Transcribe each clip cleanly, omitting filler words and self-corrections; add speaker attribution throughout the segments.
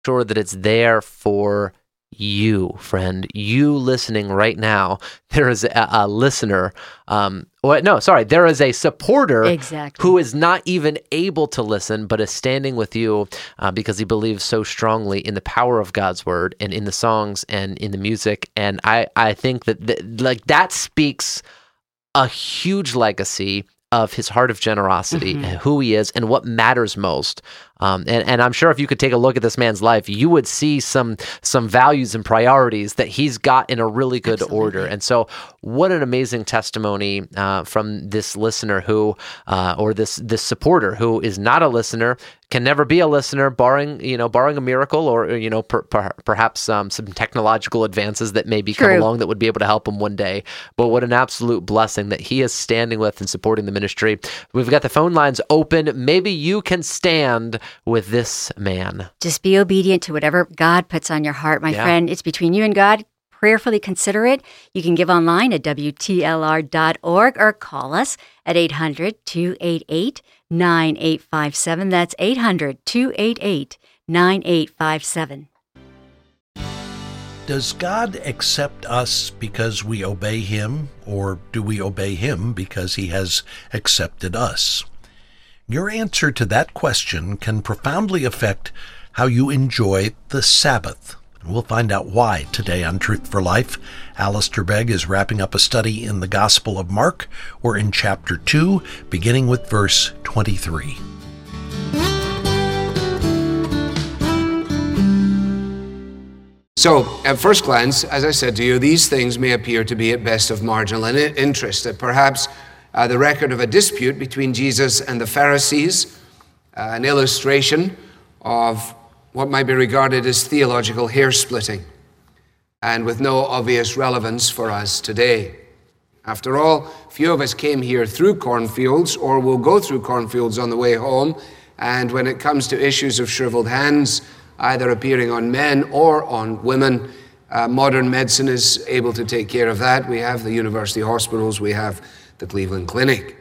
Speaker 1: sure that it's there for you, friend. You listening right now. There is a listener. There is a supporter
Speaker 2: Exactly.
Speaker 1: who is not even able to listen, but is standing with you because he believes so strongly in the power of God's word and in the songs and in the music. And I think that speaks a huge legacy of his heart of generosity, and who he is, and what matters most. And I'm sure if you could take a look at this man's life, you would see some values and priorities that he's got in a really good order. And so, what an amazing testimony from this listener who, or this supporter who is not a listener, can never be a listener, barring a miracle or perhaps some technological advances that maybe come along that would be able to help him one day. But what an absolute blessing that he is standing with and supporting the ministry. We've got the phone lines open. Maybe you can stand with this man.
Speaker 2: Just be obedient to whatever God puts on your heart, my friend. It's between you and God. Prayerfully consider it. You can give online at WTLR.org or call us at 800-288-9857. That's 800-288-9857.
Speaker 3: Does God accept us because we obey him, or do we obey him because he has accepted us? Your answer to that question can profoundly affect how you enjoy the Sabbath. And we'll find out why today on Truth for Life. Alistair Begg is wrapping up a study in the Gospel of Mark. We're in chapter 2, beginning with verse 23.
Speaker 4: So, at first glance, as I said to you, these things may appear to be at best of marginal interest. That perhaps the record of a dispute between Jesus and the Pharisees, an illustration of what might be regarded as theological hair-splitting, and with no obvious relevance for us today. After all, few of us came here through cornfields or will go through cornfields on the way home, and when it comes to issues of shriveled hands, either appearing on men or on women, modern medicine is able to take care of that. We have the university hospitals, we have the Cleveland Clinic.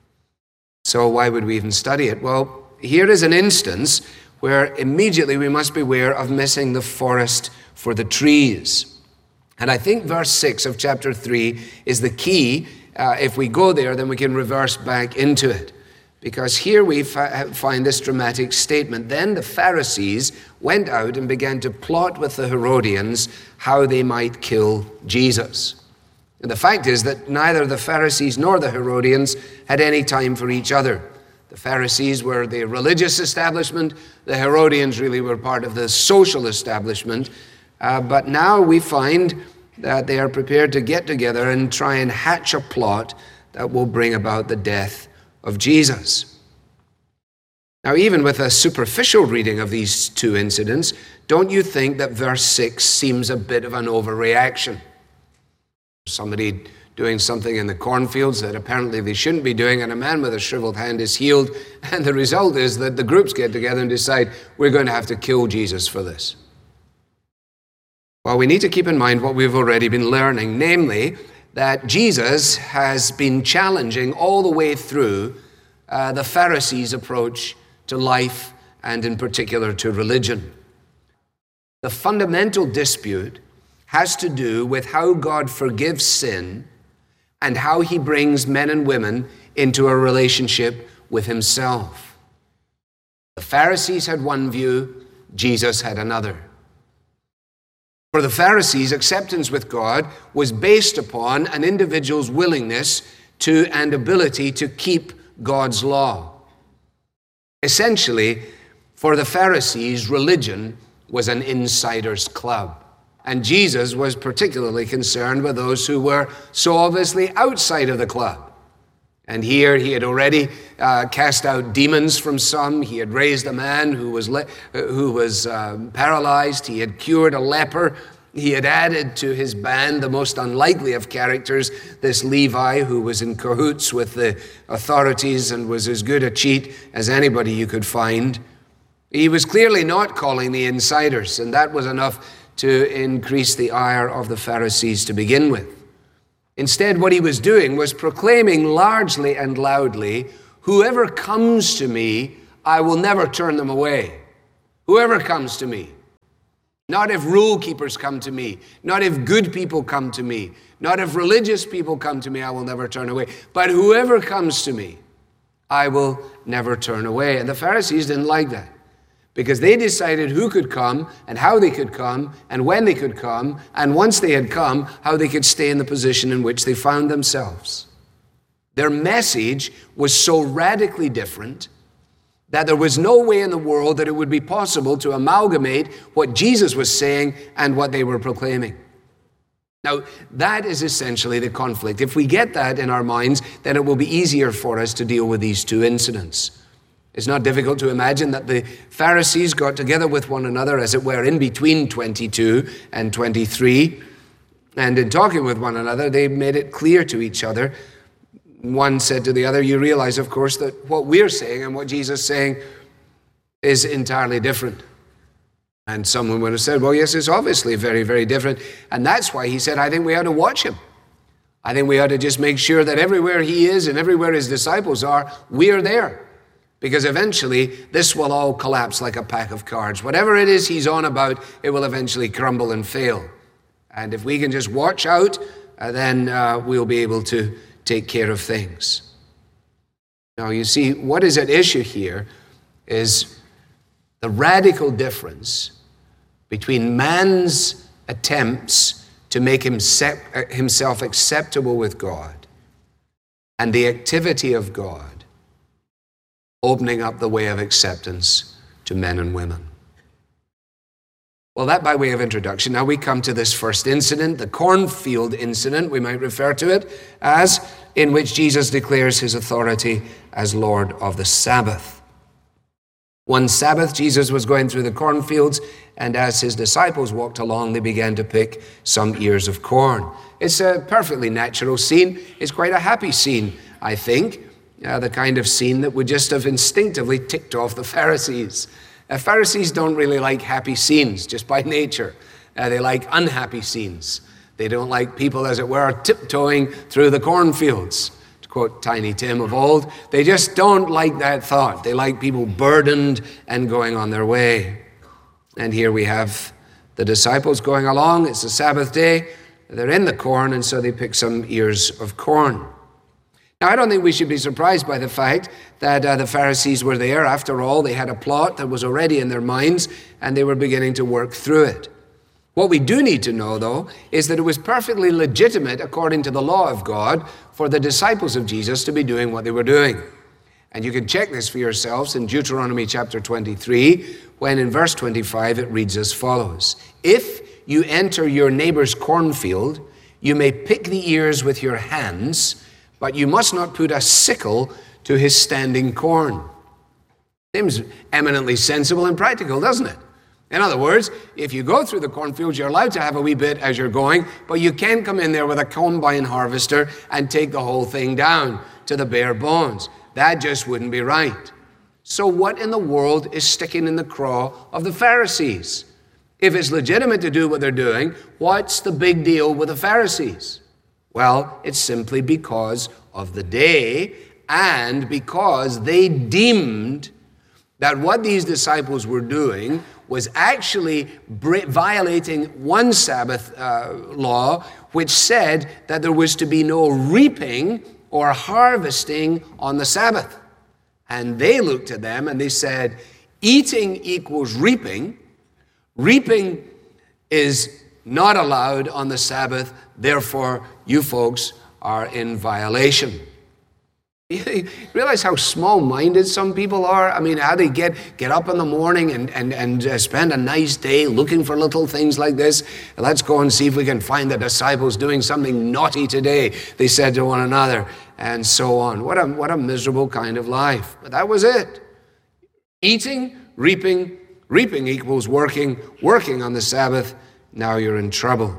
Speaker 4: So why would we even study it? Well, here is an instance where immediately we must beware of missing the forest for the trees. And I think verse 6 of chapter 3 is the key. If we go there, then we can reverse back into it. Because here we find this dramatic statement. Then the Pharisees went out and began to plot with the Herodians how they might kill Jesus. And the fact is that neither the Pharisees nor the Herodians had any time for each other. The Pharisees were the religious establishment. The Herodians really were part of the social establishment. But now we find that they are prepared to get together and try and hatch a plot that will bring about the death of Jesus. Now, even with a superficial reading of these two incidents, don't you think that verse 6 seems a bit of an overreaction? Somebody doing something in the cornfields that apparently they shouldn't be doing, and a man with a shriveled hand is healed, and the result is that the groups get together and decide, we're going to have to kill Jesus for this. Well, we need to keep in mind what we've already been learning, namely that Jesus has been challenging all the way through the Pharisees' approach to life and in particular to religion. The fundamental dispute has to do with how God forgives sin and how he brings men and women into a relationship with himself. The Pharisees had one view, Jesus had another. For the Pharisees, acceptance with God was based upon an individual's willingness to and ability to keep God's law. Essentially, for the Pharisees, religion was an insider's club. And Jesus was particularly concerned with those who were so obviously outside of the club. And here he had already cast out demons from some. He had raised a man who was paralyzed. He had cured a leper. He had added to his band the most unlikely of characters, this Levi, who was in cahoots with the authorities and was as good a cheat as anybody you could find. He was clearly not calling the insiders, and that was enough to increase the ire of the Pharisees to begin with. Instead, what he was doing was proclaiming largely and loudly, whoever comes to me, I will never turn them away. Whoever comes to me, Not if rule keepers come to me. Not if good people come to me. Not if religious people come to me, I will never turn away. But whoever comes to me, I will never turn away. And the Pharisees didn't like that, because they decided who could come and how they could come and when they could come, and once they had come, how they could stay in the position in which they found themselves. Their message was so radically different that there was no way in the world that it would be possible to amalgamate what Jesus was saying and what they were proclaiming. Now, that is essentially the conflict. If we get that in our minds, then it will be easier for us to deal with these two incidents. It's not difficult to imagine that the Pharisees got together with one another, as it were, in between 22 and 23. And in talking with one another, they made it clear to each other. One said to the other, you realize, of course, that what we're saying and what Jesus is saying is entirely different. And someone would have said, well, yes, it's obviously very, very different. And that's why he said, I think we ought to watch him. I think we ought to just make sure that everywhere he is and everywhere his disciples are, we're there. Because eventually, this will all collapse like a pack of cards. Whatever it is he's on about, it will eventually crumble and fail. And if we can just watch out, then we'll be able to take care of things. Now, you see, what is at issue here is the radical difference between man's attempts to make himself acceptable with God and the activity of God opening up the way of acceptance to men and women. Well, that by way of introduction. Now we come to this first incident, the cornfield incident, we might refer to it as, in which Jesus declares his authority as Lord of the Sabbath. One Sabbath, Jesus was going through the cornfields, and as his disciples walked along, they began to pick some ears of corn. It's a perfectly natural scene. It's quite a happy scene, I think, the kind of scene that would just have instinctively ticked off the Pharisees. Pharisees don't really like happy scenes, just by nature. They like unhappy scenes. They don't like people, as it were, tiptoeing through the cornfields. To quote Tiny Tim of old, they just don't like that thought. They like people burdened and going on their way. And here we have the disciples going along. It's the Sabbath day. They're in the corn, and so they pick some ears of corn. Now, I don't think we should be surprised by the fact that the Pharisees were there. After all, they had a plot that was already in their minds, and they were beginning to work through it. What we do need to know, though, is that it was perfectly legitimate, according to the law of God, for the disciples of Jesus to be doing what they were doing. And you can check this for yourselves in Deuteronomy chapter 23, when in verse 25 it reads as follows. If you enter your neighbor's cornfield, you may pick the ears with your hands, but you must not put a sickle to his standing corn. Seems eminently sensible and practical, doesn't it? In other words, if you go through the cornfields, you're allowed to have a wee bit as you're going, but you can't come in there with a combine harvester and take the whole thing down to the bare bones. That just wouldn't be right. So what in the world is sticking in the craw of the Pharisees? If it's legitimate to do what they're doing, what's the big deal with the Pharisees? Well, it's simply because of the day and because they deemed that what these disciples were doing was actually violating one Sabbath law, which said that there was to be no reaping or harvesting on the Sabbath. And they looked at them and they said, eating equals reaping. Reaping is not allowed on the Sabbath, therefore you folks are in violation. You realize how small-minded some people are? I mean, how they get up in the morning and spend a nice day looking for little things like this. Let's go and see if we can find the disciples doing something naughty today, they said to one another, and so on. What a miserable kind of life. But that was it. Eating, reaping equals working on the Sabbath. Now you're in trouble.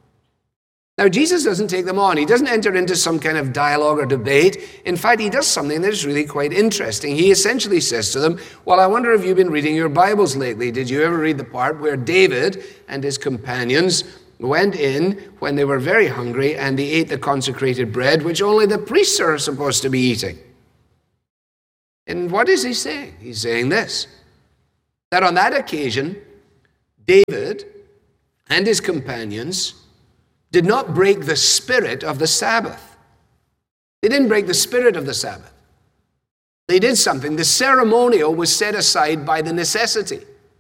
Speaker 4: Now, Jesus doesn't take them on. He doesn't enter into some kind of dialogue or debate. In fact, he does something that is really quite interesting. He essentially says to them, well, I wonder if you've been reading your Bibles lately. Did you ever read the part where David and his companions went in when they were very hungry and they ate the consecrated bread, which only the priests are supposed to be eating? And what is he saying? He's saying this, that on that occasion, David and his companions did not break the spirit of the Sabbath. They didn't break the spirit of the Sabbath. They did something. The ceremonial was set aside by the necessity.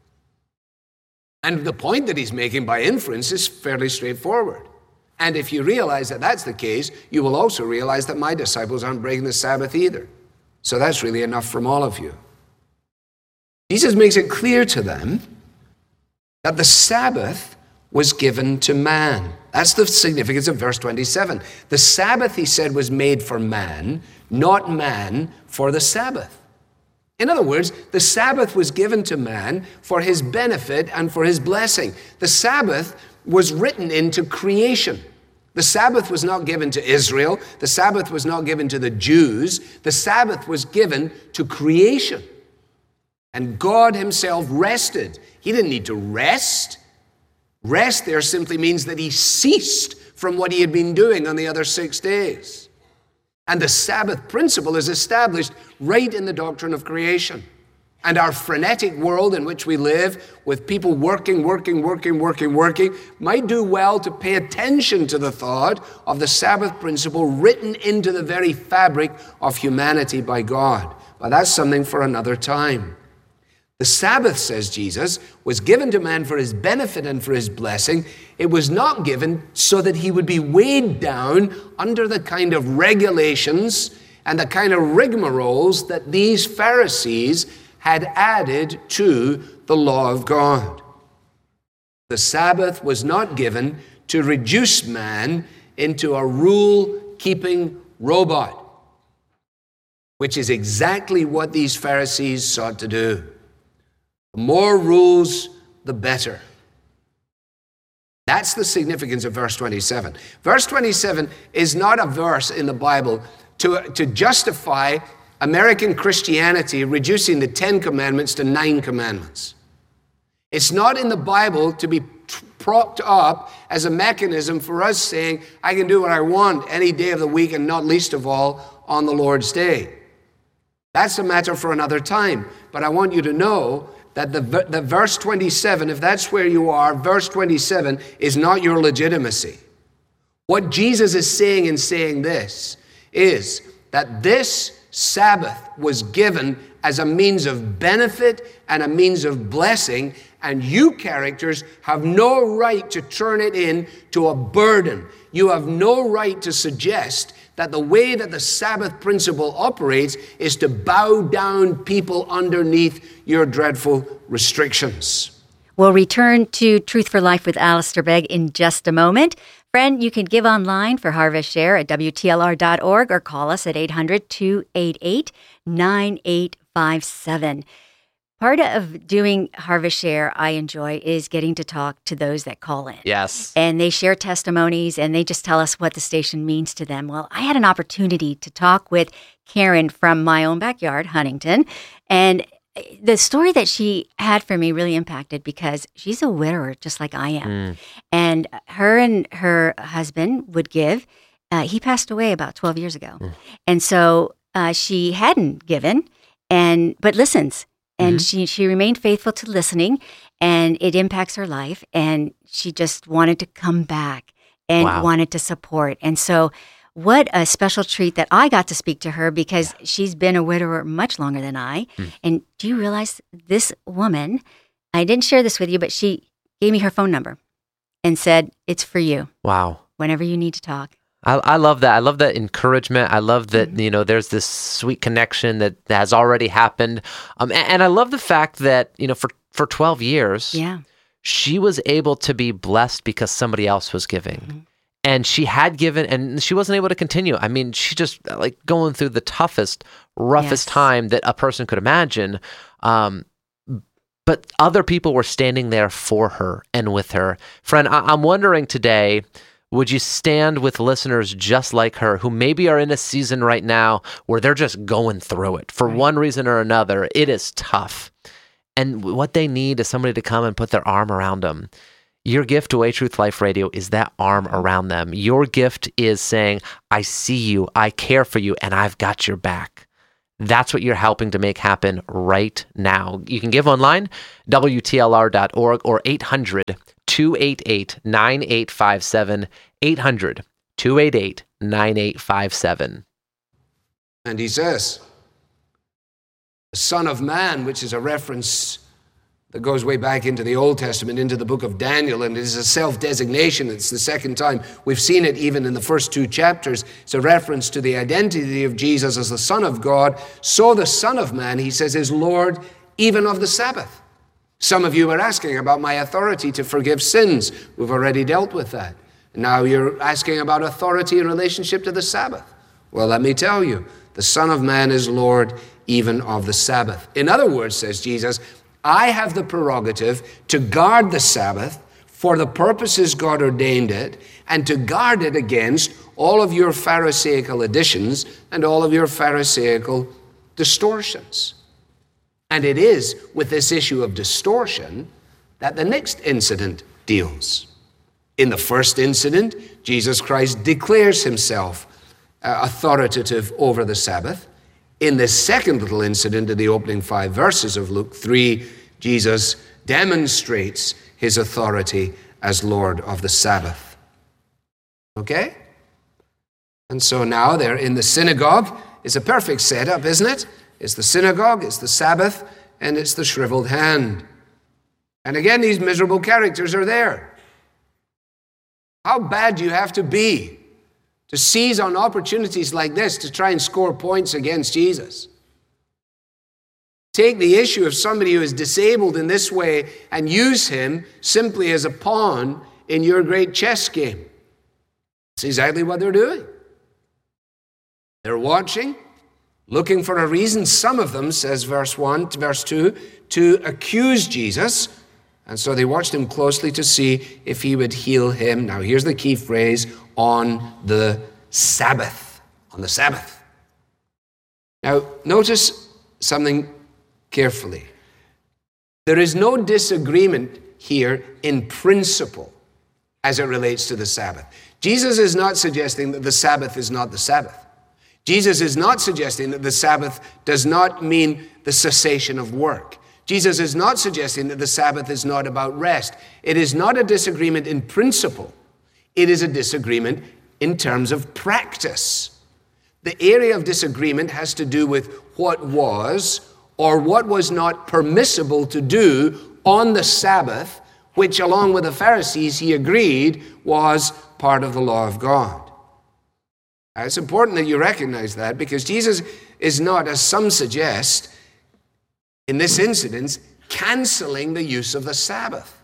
Speaker 4: And the point that he's making by inference is fairly straightforward. And if you realize that that's the case, you will also realize that my disciples aren't breaking the Sabbath either. So that's really enough from all of you. Jesus makes it clear to them that the Sabbath was given to man. That's the significance of verse 27. The Sabbath, he said, was made for man, not man for the Sabbath. In other words, the Sabbath was given to man for his benefit and for his blessing. The Sabbath was written into creation. The Sabbath was not given to Israel. The Sabbath was not given to the Jews. The Sabbath was given to creation. And God himself rested. He didn't need to rest. Rest there simply means that he ceased from what he had been doing on the other 6 days. And the Sabbath principle is established right in the doctrine of creation. And our frenetic world in which we live, with people working, might do well to pay attention to the thought of the Sabbath principle written into the very fabric of humanity by God. But that's something for another time. The Sabbath, says Jesus, was given to man for his benefit and for his blessing. It was not given so that he would be weighed down under the kind of regulations and the kind of rigmaroles that these Pharisees had added to the law of God. The Sabbath was not given to reduce man into a rule-keeping robot, which is exactly what these Pharisees sought to do. The more rules, the better. That's the significance of verse 27. Verse 27 is not a verse in the Bible to justify American Christianity reducing the 10 commandments to 9 commandments. It's not in the Bible to be propped up as a mechanism for us saying, I can do what I want any day of the week and not least of all on the Lord's day. That's a matter for another time. But I want you to know that the verse 27, if that's where you are, verse 27 is not your legitimacy. What Jesus is saying in saying this is that this Sabbath was given as a means of benefit and a means of blessing, and you characters have no right to turn it into a burden. You have no right to suggest that the way that the Sabbath principle operates is to bow down people underneath your dreadful restrictions.
Speaker 2: We'll return to Truth for Life with Alistair Begg in just a moment. Friend, you can give online for Harvest Share at WTLR.org or call us at 800-288-9857. Part of doing Harvest Share I enjoy is getting to talk to those that call in.
Speaker 1: Yes.
Speaker 2: And they share testimonies and they just tell us what the station means to them. Well, I had an opportunity to talk with Karen from my own backyard, Huntington, and the story that she had for me really impacted because she's a widower just like I am. And her husband would give. He passed away about 12 years ago. And so she hadn't given, but listens. And she remained faithful to listening, and it impacts her life. And she just wanted to come back and wanted to support. And so what a special treat that I got to speak to her because she's been a widower much longer than I. And do you realize this woman, I didn't share this with you, but she gave me her phone number and said, it's for you.
Speaker 1: Wow.
Speaker 2: Whenever you need to talk.
Speaker 1: I love that. I love that encouragement. I love that, there's this sweet connection that has already happened. And I love the fact that, for 12 years, she was able to be blessed because somebody else was giving. And she had given, and she wasn't able to continue. I mean, she just going through the toughest, roughest time that a person could imagine. But other people were standing there for her and with her. Friend, I'm wondering today, would you stand with listeners just like her who maybe are in a season right now where they're just going through it for one reason or another? It is tough. And what they need is somebody to come and put their arm around them. Your gift to A Truth Life Radio is that arm around them. Your gift is saying, I see you, I care for you, and I've got your back. That's what you're helping to make happen right now. You can give online, WTLR.org or 800-288-9857, 800-288-9857.
Speaker 4: And he says, the Son of Man, which is a reference that goes way back into the Old Testament, into the book of Daniel, and it is a self-designation. It's the second time we've seen it even in the first 2 chapters. It's a reference to the identity of Jesus as the Son of God. So the Son of Man, he says, is Lord even of the Sabbath. Some of you are asking about my authority to forgive sins. We've already dealt with that. Now you're asking about authority in relationship to the Sabbath. Well, let me tell you, the Son of Man is Lord even of the Sabbath. In other words, says Jesus, I have the prerogative to guard the Sabbath for the purposes God ordained it, and to guard it against all of your Pharisaical additions and all of your Pharisaical distortions. And it is with this issue of distortion that the next incident deals. In the first incident, Jesus Christ declares himself authoritative over the Sabbath. In this second little incident in the opening 5 verses of Luke 3, Jesus demonstrates his authority as Lord of the Sabbath. Okay? And so now they're in the synagogue. It's a perfect setup, isn't it? It's the synagogue, it's the Sabbath, and it's the shriveled hand. And again, these miserable characters are there. How bad do you have to be to seize on opportunities like this to try and score points against Jesus? Take the issue of somebody who is disabled in this way and use him simply as a pawn in your great chess game. That's exactly what they're doing. They're watching, looking for a reason, some of them, says verse 1 to verse 2, to accuse Jesus. And so they watched him closely to see if he would heal him. Now here's the key phrase, on the Sabbath. On the Sabbath. Now notice something carefully. There is no disagreement here in principle as it relates to the Sabbath. Jesus is not suggesting that the Sabbath is not the Sabbath. Jesus is not suggesting that the Sabbath does not mean the cessation of work. Jesus is not suggesting that the Sabbath is not about rest. It is not a disagreement in principle. It is a disagreement in terms of practice. The area of disagreement has to do with what was or what was not permissible to do on the Sabbath, which along with the Pharisees, he agreed was part of the law of God. Now, it's important that you recognize that, because Jesus is not, as some suggest, in this incident, canceling the use of the Sabbath.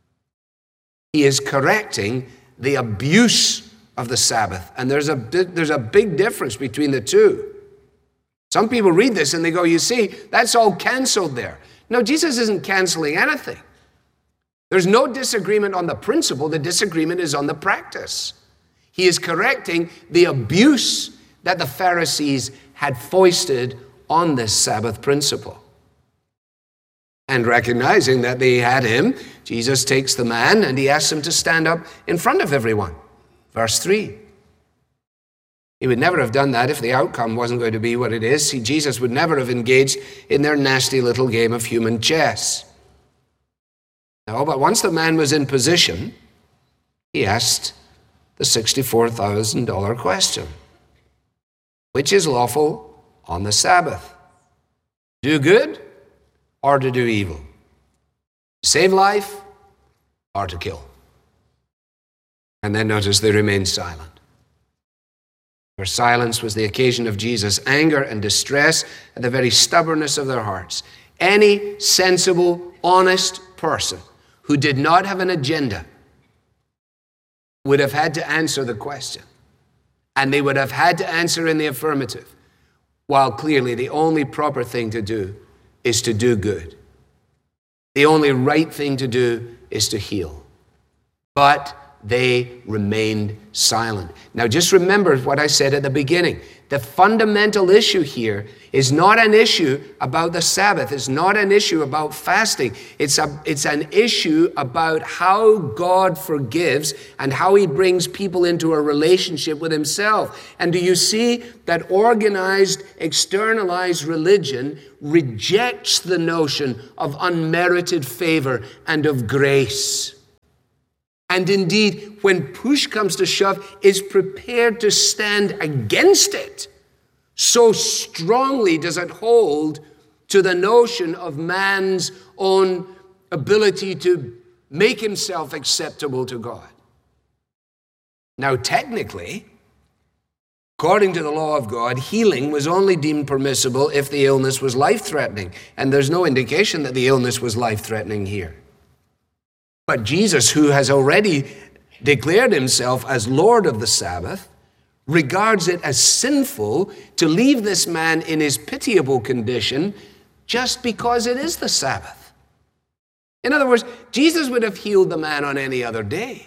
Speaker 4: He is correcting the abuse of the Sabbath. And there's a big difference between the two. Some people read this and they go, you see, that's all canceled there. No, Jesus isn't canceling anything. There's no disagreement on the principle. The disagreement is on the practice. He is correcting the abuse that the Pharisees had foisted on this Sabbath principle. And recognizing that they had him, Jesus takes the man and he asks him to stand up in front of everyone. Verse 3. He would never have done that if the outcome wasn't going to be what it is. See, Jesus would never have engaged in their nasty little game of human chess. No, but once the man was in position, he asked the $64,000 question. Which is lawful on the Sabbath? Do good or to do evil? Save life or to kill? And then notice they remained silent. Their silence was the occasion of Jesus' anger and distress at the very stubbornness of their hearts. Any sensible, honest person who did not have an agenda would have had to answer the question. And they would have had to answer in the affirmative, while clearly the only proper thing to do is to do good. The only right thing to do is to heal. But they remained silent. Now just remember what I said at the beginning. The fundamental issue here is not an issue about the Sabbath. It's not an issue about fasting. It's an issue about how God forgives and how he brings people into a relationship with himself. And do you see that organized, externalized religion rejects the notion of unmerited favor and of grace? And indeed, when push comes to shove, is prepared to stand against it. So strongly does it hold to the notion of man's own ability to make himself acceptable to God. Now, technically, according to the law of God, healing was only deemed permissible if the illness was life-threatening. And there's no indication that the illness was life-threatening here. But Jesus, who has already declared himself as Lord of the Sabbath, regards it as sinful to leave this man in his pitiable condition just because it is the Sabbath. In other words, Jesus would have healed the man on any other day.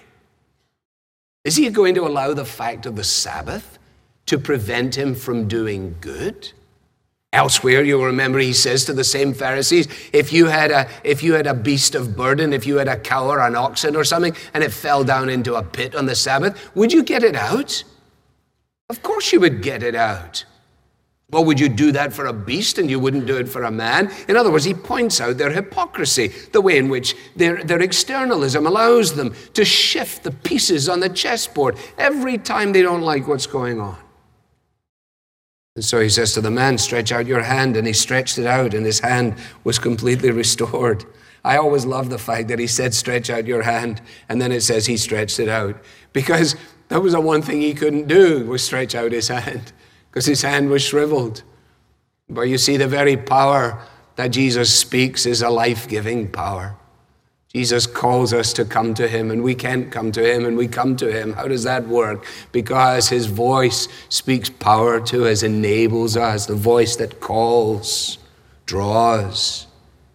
Speaker 4: Is he going to allow the fact of the Sabbath to prevent him from doing good? Elsewhere, you'll remember he says to the same Pharisees, if you had a beast of burden, if you had a cow or an oxen or something, and it fell down into a pit on the Sabbath, would you get it out? Of course you would get it out. Well, would you do that for a beast and you wouldn't do it for a man? In other words, he points out their hypocrisy, the way in which their externalism allows them to shift the pieces on the chessboard every time they don't like what's going on. And so he says to the man, stretch out your hand, and he stretched it out, and his hand was completely restored. I always love the fact that he said, stretch out your hand, and then it says he stretched it out, because that was the one thing he couldn't do, was stretch out his hand, because his hand was shriveled. But you see, the very power that Jesus speaks is a life-giving power. Jesus calls us to come to him, and we can't come to him, and we come to him. How does that work? Because his voice speaks power to us, enables us, the voice that calls, draws.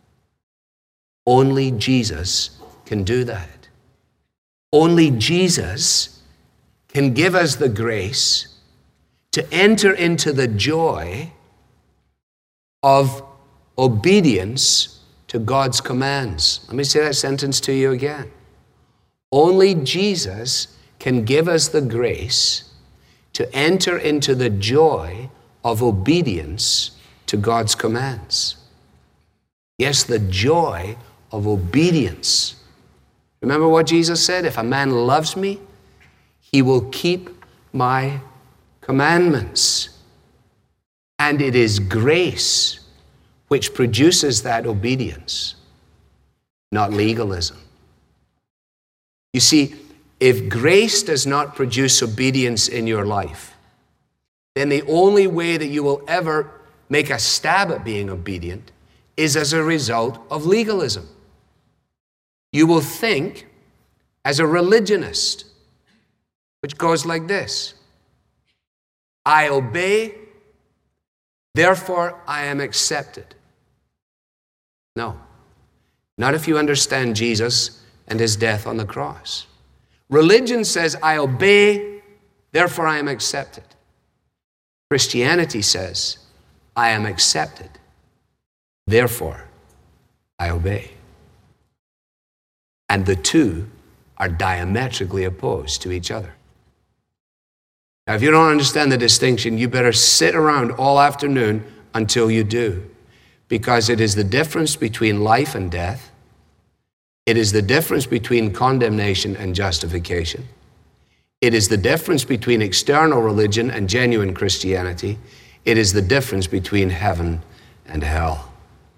Speaker 4: Only Jesus can do that. Only Jesus can give us the grace to enter into the joy of obedience to God's commands. Let me say that sentence to you again. Only Jesus can give us the grace to enter into the joy of obedience to God's commands. Yes, the joy of obedience. Remember what Jesus said? If a man loves me, he will keep my commandments. And it is grace which produces that obedience, not legalism. You see, if grace does not produce obedience in your life, then the only way that you will ever make a stab at being obedient is as a result of legalism. You will think as a religionist, which goes like this: I obey, therefore I am accepted. No, not if you understand Jesus and his death on the cross. Religion says, I obey, therefore I am accepted. Christianity says, I am accepted, therefore I obey. And the two are diametrically opposed to each other. Now, if you don't understand the distinction, you better sit around all afternoon until you do. Because it is the difference between life and death. It is the difference between condemnation and justification. It is the difference between external religion and genuine Christianity. It is the difference between heaven and hell.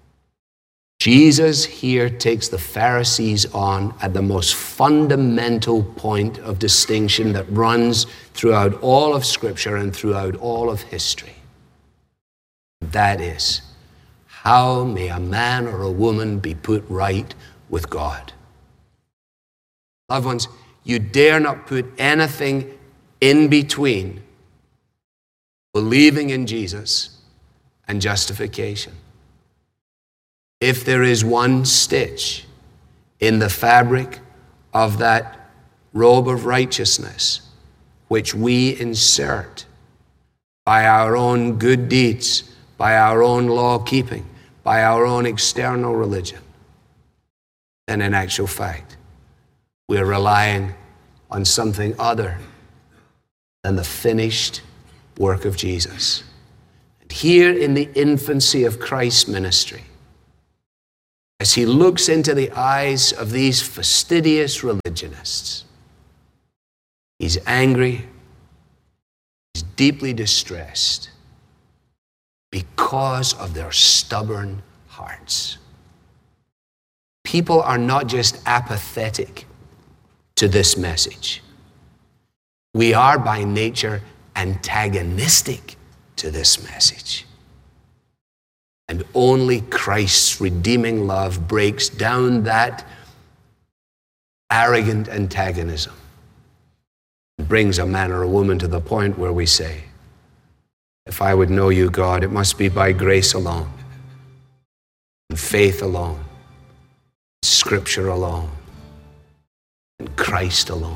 Speaker 4: Jesus here takes the Pharisees on at the most fundamental point of distinction that runs throughout all of Scripture and throughout all of history. That is, how may a man or a woman be put right with God? Loved ones, you dare not put anything in between believing in Jesus and justification. If there is one stitch in the fabric of that robe of righteousness which we insert by our own good deeds, by our own law-keeping, by our own external religion. And in actual fact, we're relying on something other than the finished work of Jesus. And here in the infancy of Christ's ministry, as he looks into the eyes of these fastidious religionists, he's angry, he's deeply distressed because of their stubborn hearts. People are not just apathetic to this message. We are by nature antagonistic to this message. And only Christ's redeeming love breaks down that arrogant antagonism and brings a man or a woman to the point where we say, if I would know you, God, it must be by grace alone, and faith alone, Scripture alone, and Christ alone.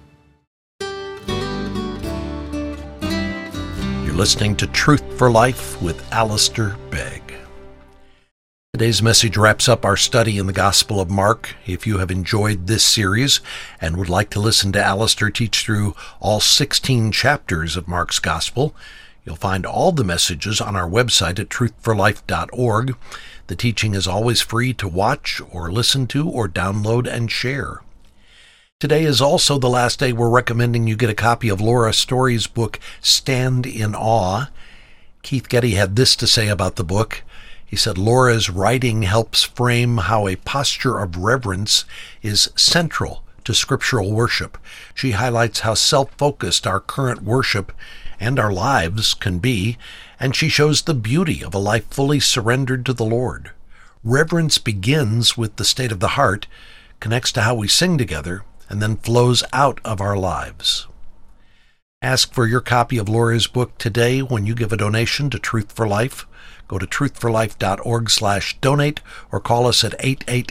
Speaker 3: You're listening to Truth for Life with Alistair Begg. Today's message wraps up our study in the Gospel of Mark. If you have enjoyed this series and would like to listen to Alistair teach through all 16 chapters of Mark's Gospel, you'll find all the messages on our website at truthforlife.org. The teaching is always free to watch or listen to or download and share. Today is also the last day we're recommending you get a copy of Laura Story's book, Stand in Awe. Keith Getty had this to say about the book. He said, Laura's writing helps frame how a posture of reverence is central to scriptural worship. She highlights how self-focused our current worship and our lives can be, and she shows the beauty of a life fully surrendered to the Lord. Reverence begins with the state of the heart, connects to how we sing together, and then flows out of our lives. Ask for your copy of Laura's book today when you give a donation to Truth for Life. Go to truthforlife.org/donate or call us at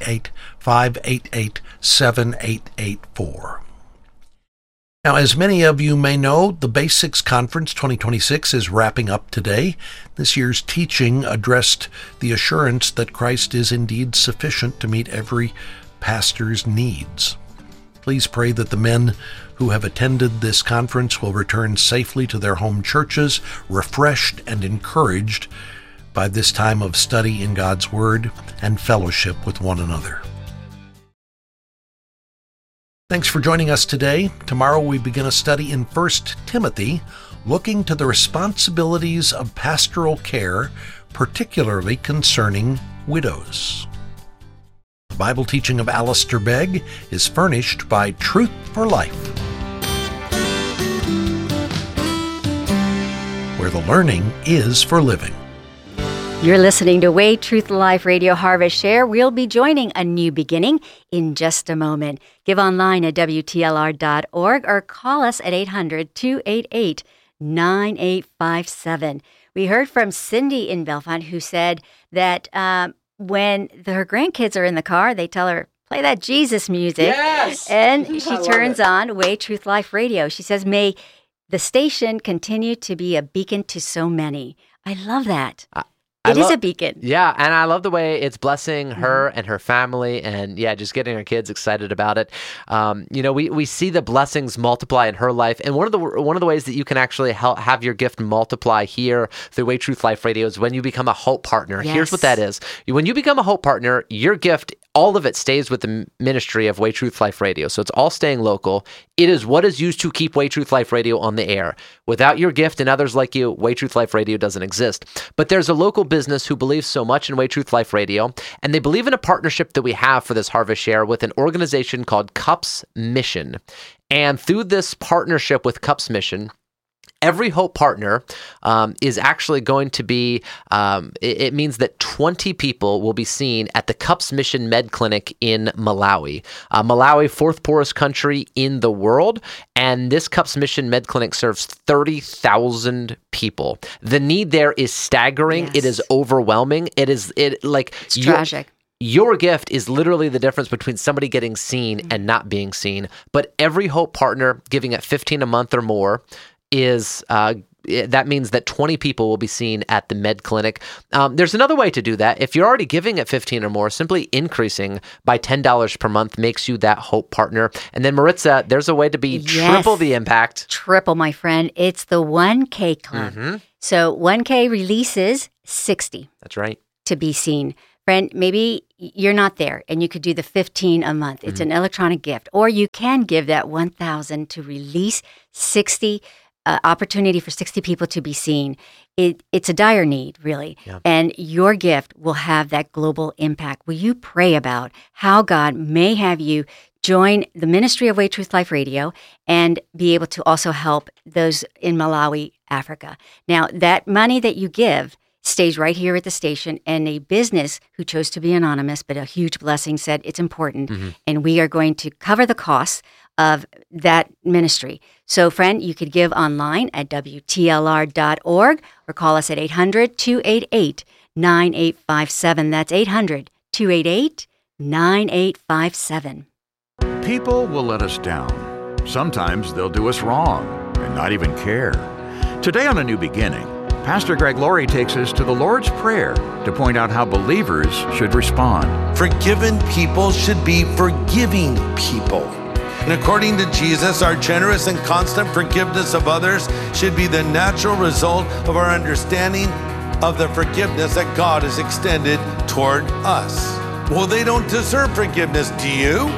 Speaker 3: 888-588-7884. Now, as many of you may know, the Basics Conference 2026 is wrapping up today. This year's teaching addressed the assurance that Christ is indeed sufficient to meet every pastor's needs. Please pray that the men who have attended this conference will return safely to their home churches, refreshed and encouraged by this time of study in God's Word and fellowship with one another. Thanks for joining us today. Tomorrow we begin a study in 1 Timothy, looking to the responsibilities of pastoral care, particularly concerning widows. The Bible teaching of Alistair Begg is furnished by Truth for Life, where the learning is for living.
Speaker 2: You're listening to Way Truth Life Radio Harvest Share. We'll be joining A New Beginning in just a moment. Give online at WTLR.org or call us at 800-288-9857. We heard from Cindy in Bellefonte who said that when her grandkids are in the car, they tell her, play that Jesus music.
Speaker 1: Yes!
Speaker 2: And she turns on Way Truth Life Radio. She says, may the station continue to be a beacon to so many. I love that. It is a beacon.
Speaker 1: Yeah, and I love the way it's blessing her and her family, and just getting her kids excited about it. We see the blessings multiply in her life, and one of the ways that you can actually have your gift multiply here through Way Truth Life Radio is when you become a Hope Partner.
Speaker 2: Yes.
Speaker 1: Here's what that is. When you become a Hope Partner, your gift, all of it stays with the ministry of Way Truth Life Radio, so it's all staying local. It is what is used to keep Way Truth Life Radio on the air. Without your gift and others like you, Way Truth Life Radio doesn't exist. But there's a local business who believes so much in Way Truth Life Radio, and they believe in a partnership that we have for this Harvest Share with an organization called Cups Mission. And through this partnership with Cups Mission, every Hope Partner is actually going to be, it means that 20 people will be seen at the Cups Mission Med Clinic in Malawi. Malawi, fourth poorest country in the world, and this Cups Mission Med Clinic serves 30,000 people. The need there is staggering.
Speaker 2: Yes.
Speaker 1: It is overwhelming. It's
Speaker 2: tragic.
Speaker 1: Your gift is literally the difference between somebody getting seen and not being seen. But every Hope Partner giving at $15 a month or more is that means that 20 people will be seen at the Med Clinic. There's another way to do that. If you're already giving at 15 or more, simply increasing by $10 per month makes you that Hope partner. And then Maritza, there's a way to be triple the impact.
Speaker 2: Triple, my friend. It's the 1K Club. So 1K releases 60.
Speaker 1: That's right.
Speaker 2: To be seen. Friend, maybe you're not there and you could do the 15 a month. It's an electronic gift. Or you can give that 1,000 to release 60, opportunity for 60 people to be seen. It's a dire need, really. Yeah. And your gift will have that global impact. Will you pray about how God may have you join the ministry of Way, Truth, Life Radio and be able to also help those in Malawi, Africa? Now, that money that you give stays right here at the station, and a business who chose to be anonymous, but a huge blessing, said it's important, and we are going to cover the costs of that ministry. So, friend, you could give online at WTLR.org or call us at 800-288-9857. That's 800-288-9857.
Speaker 5: People will let us down. Sometimes they'll do us wrong and not even care. Today on A New Beginning, Pastor Greg Laurie takes us to the Lord's Prayer to point out how believers should respond.
Speaker 6: Forgiven people should be forgiving people. And according to Jesus, our generous and constant forgiveness of others should be the natural result of our understanding of the forgiveness that God has extended toward us. Well, they don't deserve forgiveness. Do you?